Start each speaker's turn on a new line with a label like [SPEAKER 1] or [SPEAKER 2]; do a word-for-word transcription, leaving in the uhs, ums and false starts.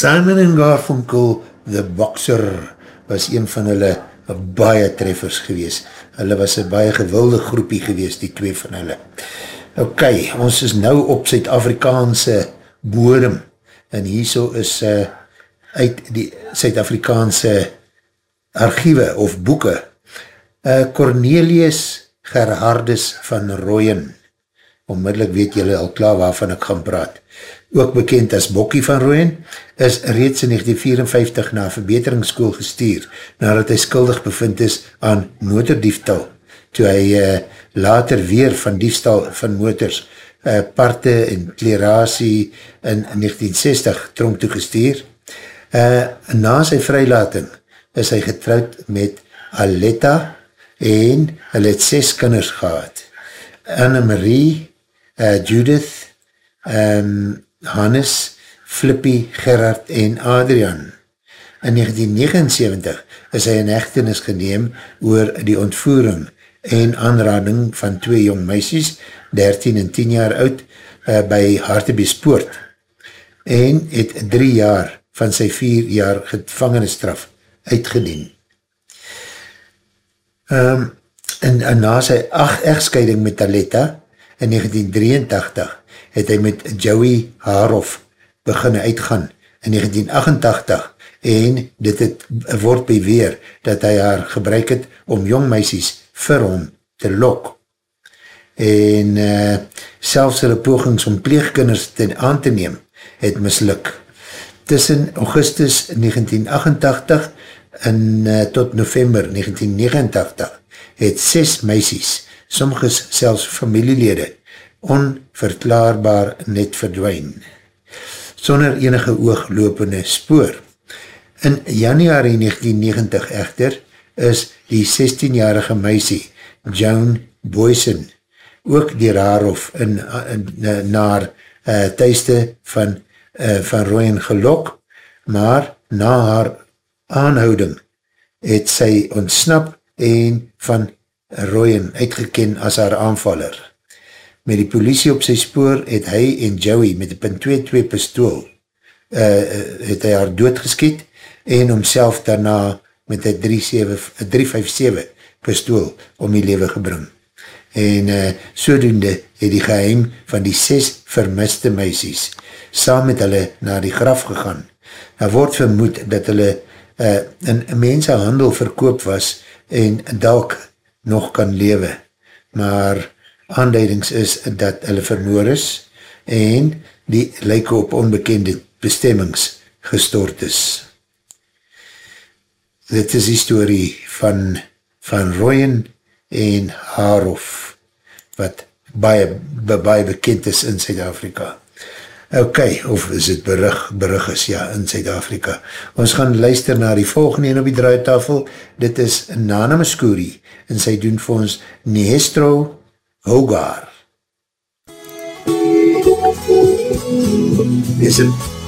[SPEAKER 1] Simon en Garfunkel, The Boxer, was een van hulle baie treffers gewees. Hulle was een baie gewilde groepie gewees, die twee van hulle. Ok, ons is nou op Suid-Afrikaanse bodem, en hierso is uh, uit die Suid-Afrikaanse archiewe of boeke, uh, Cornelius Gerhardus van Rooyen, onmiddellik weet julle al klaar waarvan ek gaan praat, ook bekend as Bokkie van Rooyen, is reeds in negentien vierenvyftig na verbeteringsskool gestuur, nadat hy skuldig bevind is aan motordiefstal, toe hy uh, later weer van diefstal van motors, uh, parte en klerasie in negentien sestig tronk toegestuur. Uh, na sy vrylating is hy getrouwd met Aletta en hulle het ses kinders gehad. Annemarie, uh, Judith, um, Hannes, Flippie, Gerard en Adrian. In negentien negenensewentig is hy in hegtenis geneem oor die ontvoering en aanrading van twee jong meisies, dertien en tien jaar oud, uh, by Hartbeespoort, en het drie jaar van sy vier jaar gevangenisstraf uitgedien. Um, en, en na sy acht echtscheiding met Aletta, in negentien drieëntachtig, het hy met Joey Haroff beginne uitgaan in negentien achtentachtig, en dit het, word beweer dat hy haar gebruik het om jong meisies vir hom te lok. En uh, selfs hulle pogings om pleegkinders ten aan te neem, het misluk. Tussen Augustus negentien achtentachtig en uh, tot November negentien negenentachtig het ses meisies, sommiges selfs familielede, onverklaarbaar net verdwyn, sonder enige ooglopende spoor. In januari negentien negentig echter is die sestienjarige meisie, Joan Boysen, ook die Haarhof in, in, in, naar uh, thuiste van, uh, van Rooyen gelok, maar na haar aanhouding het sy ontsnap en van Rooyen uitgeken as haar aanvaller. Met die polisie op sy spoor het hy en Joey met die punt tweeëntwintig pistool uh, het hy haar doodgeskiet en homself daarna met die drie vyf sewe pistool om die lewe gebring. En uh, sodoende het die geheim van die ses vermiste meisies saam met hulle na die graf gegaan. Daar word vermoed dat hulle uh, in mensenhandel verkoop was en dalk nog kan lewe, maar aanduidings is dat hulle vermoor is en die lyke op onbekende bestemmings gestort is. Dit is die story van, van Rooyen en Haarhof, wat baie, baie bekend is in Suid-Afrika. Ok, of is het berig, berig is, ja, in Suid-Afrika. Ons gaan luister na die volgende en op die draaitafel. Dit is Nana Muscuri, en sy doen vir ons Nehestro Hogar. Is het